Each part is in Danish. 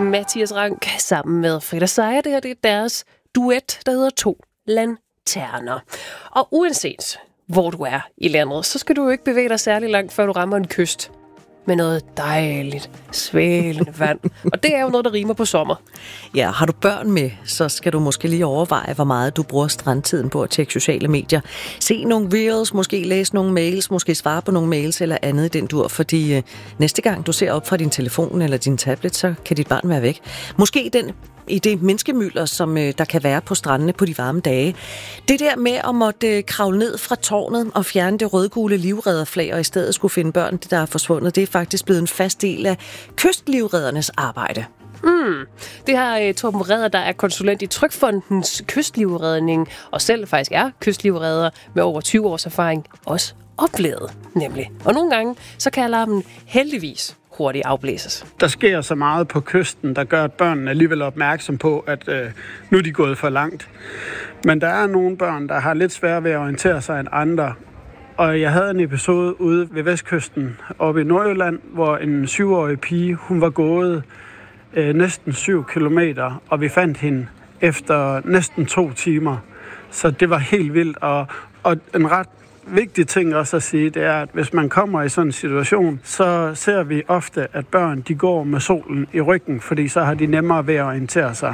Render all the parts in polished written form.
Mathias Rank sammen med Frida Sejer. Det her det er deres duet, der hedder 2 lanterner. Og uanset hvor du er i landet, så skal du jo ikke bevæge dig særlig langt, før du rammer en kyst med noget dejligt, svælende vand. Og det er jo noget, der rimer på sommer. Ja, har du børn med, så skal du måske lige overveje, hvor meget du bruger strandtiden på at tjekke sociale medier. Se nogle reels, måske læse nogle mails, måske svare på nogle mails eller andet i den dur, fordi næste gang du ser op fra din telefon eller din tablet, så kan dit barn være væk. Måske i det menneskemylder, som der kan være på strandene på de varme dage. Det der med at måtte kravle ned fra tårnet og fjerne det rødgule livredderflag, og i stedet skulle finde børn, der er forsvundet, det er faktisk blevet en fast del af kystlivreddernes arbejde. Det har Torben Redder, der er konsulent i Trygfondens kystlivredning, og selv faktisk er kystlivredder med over 20 års erfaring, også oplevet nemlig. Og nogle gange, så kan alarmen heldigvis hurtigt afblæses. Der sker så meget på kysten, der gør, at børnene alligevel er opmærksom på, at nu er de gået for langt. Men der er nogle børn, der har lidt svært ved at orientere sig end andre. Og jeg havde en episode ude ved Vestkysten, oppe i Nordjylland, hvor en 7-årig pige, hun var gået næsten 7 kilometer, og vi fandt hende efter næsten 2 timer. Så det var helt vildt, og en ret vigtig ting også at sige, det er, at hvis man kommer i sådan en situation, så ser vi ofte, at børn de går med solen i ryggen, fordi så har de nemmere ved at orientere sig.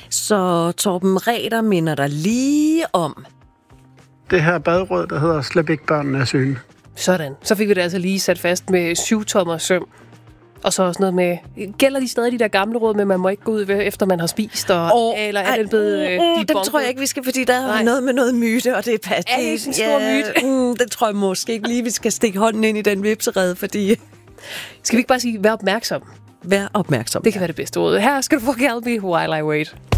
Så Torben Redder minder dig lige om det her badråd, der hedder Slip ikke børnene af syne. Sådan. Så fik vi det altså lige sat fast med 7-tommer søm. Og så også noget med, gælder de stadig de der gamle råd med, at man må ikke gå ud efter man har spist, eller er det blevet dem tror jeg ikke, vi skal, fordi der er noget med noget myte, og det er pas. Er det en stor myte? Det tror jeg måske ikke lige, vi skal stikke hånden ind i den vipserede, fordi... Skal vi ikke bare sige, vær opmærksom? Vær opmærksom. Det kan være det bedste råd. Her skal du få Calby, While I Wait.